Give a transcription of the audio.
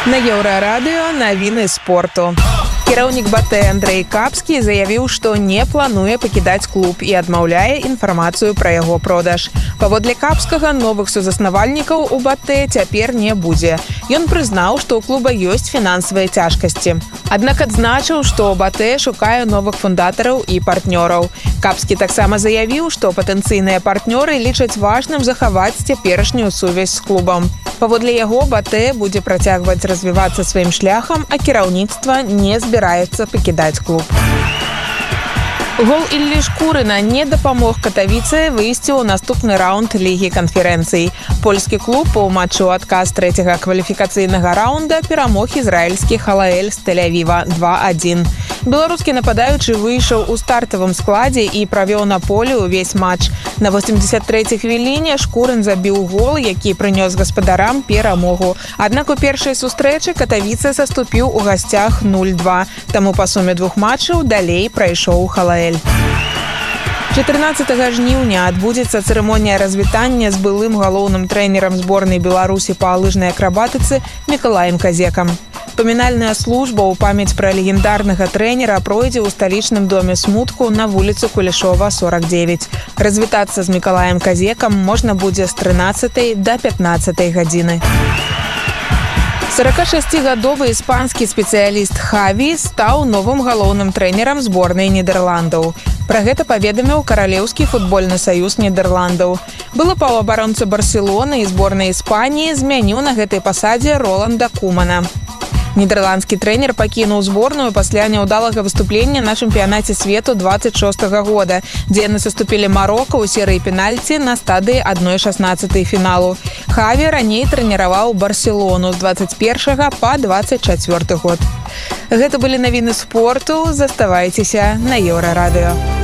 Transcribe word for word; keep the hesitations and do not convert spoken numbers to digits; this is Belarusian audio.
На Еўрарадыё навіны спорту. Кіраўнік БАТЭ Андрэй Капскі заявіў, што не плануе пакідаць клуб і адмаўляе інфармацыю пра яго продаж. Паводле Капскага, новых сузаснавальнікаў у БАТЭ цяпер не будзе. Ён прызнаў, што ў клуба ёсць фінансавыя цяжкасці. Аднак адзначыў, што БАТЭ шукае новых фундатараў і партнёраў. Капскі таксама заявіў, што патэнцыйныя партнёры лічаць важным захаваць цяперашнюю сувязь з клубам. Паводле яго, БАТЭ будзе працягваць развівацца сваім шляхам, а кіраўніцтва не збіраецца пакідаць клуб. Гол Іллі Шкурына не дапамог Катавіцэ выйсці ў наступны раунд Лігі канферэнцый. Польскі клуб у матчы ў адказ трэцяга кваліфікацыйнага раунда перамог ізраільскі Халаэль з Тель-Авіва два адзін. Беларускі нападаючы выйшаў у стартавым складзе і правёў на полі ўвесь матч. На восемьдесят трэцяй хвіліне Шкурын забіў гол, які прынёс гаспадарам перамогу. Аднак у першай сустрэчы Катавіцэ саступіў у гасцях нуль два. Таму па суме двух матчаў далей прайшоў Халаэль. чатырнаццатага жніўня адбудзецца цырымонія развітання з былым галоўным трэнерам зборнай Беларусі па лыжнай акрабатыцы Мікалаем Казекам. Памінальная служба ў памяць пра легендарнага трэнера пройдзе ў сталічным доме смутку на вуліцы Кулешова, сорок девять. Развітацца з Мікалаем Казекам можна будзе з трынаццатай да пятнаццатай гадзіны. сорокашасцігадовы іспанскі спецыяліст Хаві стаў новым галоўным трэнерам зборнай Нідерландаў. Пра гэта паведаміў Каралеўскі футбольны саюз Нідерландаў. Былы паўабаронца Барселоны і зборнай Іспаніі змяніў на гэтай пасадзе Роланда Кумана. Нідерландскі трэнер пакінуў зборную пасля няўдалага выступлення на чэмпіянаце свету двадцать шостага года, дзе яны саступілі Марока ў серыі пенальці на стадыі адной шаснаццатай фіналу. Хаві раней трэніраваў Барселону з двадцать першага па двадцать чацвёрты год. Гэта былі навіны спорту. Заставайцеся на Еўрарадыё.